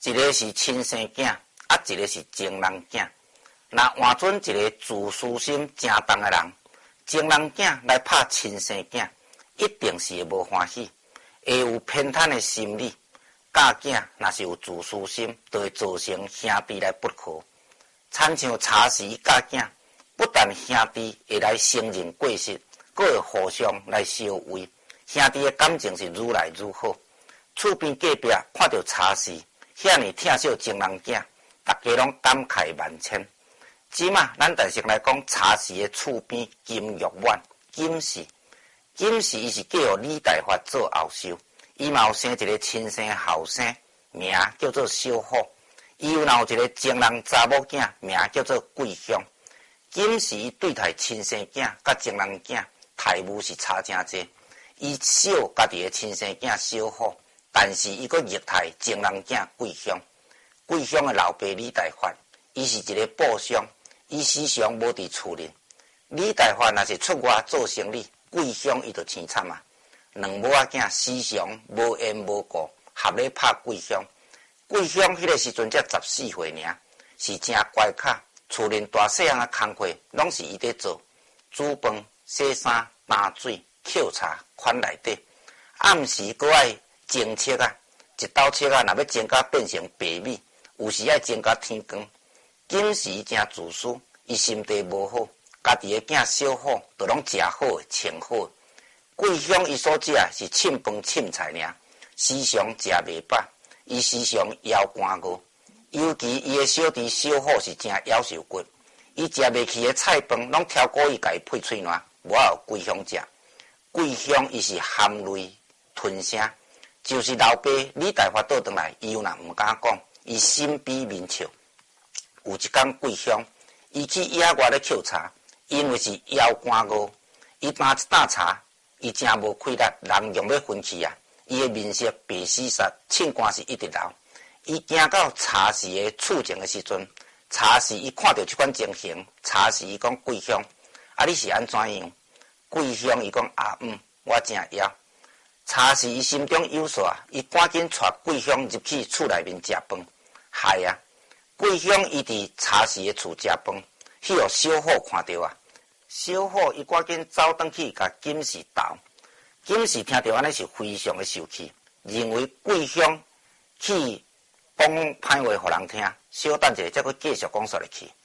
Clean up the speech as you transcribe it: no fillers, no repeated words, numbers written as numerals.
一个是亲生囝，一个是情人囝。若换准一个自私心正重的人，情人囝来拍亲生囝，一定是会无欢喜，会有偏袒的心理。教囝若是有自私心，就会造成兄弟来不和。亲像查实教囝，不但兄弟会来承认过失，阁会互相来相慰，兄弟的感情是愈来愈好。厝边隔壁看到查实遐尼疼惜情人囝，大家拢感慨万千。即马咱大先来讲查实的厝边金玉满金氏，金氏伊是叫予李大发做后寿。伊嘛有生一个亲生后生，名叫做小虎。伊有一个情人查某囝，名叫做桂香。今时伊对待亲生囝甲情人囝态度是差真济。伊笑家己的亲生囝小虎，但是伊阁虐待情人囝桂香。桂香的老爸李大发，伊是一个报商，伊时常无伫厝里。李大发若是出外做生意，桂香伊就凄惨啊。两母仔囝时常无缘无故，合咧拍桂香。桂香迄个时阵才14岁尔，是真乖巧。厝内大细项的工课，拢是伊在做，煮饭、洗衫、担水、抾茶、款内底。暗时阁爱蒸切啊，一道切啊，若要蒸甲变成白米，有时爱蒸甲天光。今时伊真自私，伊心地无好，家己的囝小虎，就拢食好诶，穿好诶。桂香伊所食是凊饭凊菜尔，时常食袂饱，伊时常腰寒饿。尤其伊的小弟小虎是真夭寿骨，伊食袂起的菜饭，拢挑故意家己配喙烂，无互桂香食。桂香伊是含泪吞声，就是老爸李大发倒转来，伊又若毋敢讲，伊心比面笑。有一天桂香，伊去野外咧抾茶，因为是腰寒饿，伊拿一担茶。伊真无气力，人用要昏去啊！伊的面色白死煞，凊汗是一直流。伊行到茶室的厝前的时阵，茶室伊看到这款情形，茶室伊讲桂香，啊你是安怎样？桂香伊讲我真枵。茶室伊心中有数，伊赶紧带桂香入去厝内面食饭。害啊！桂香伊伫茶室的厝食饭，迄个小虎看到啊！小虎伊赶紧走转去，甲金氏斗。金氏听到安尼是非常的生气，认为桂香去讲歹话互人听，小等者才佫继续讲煞入去。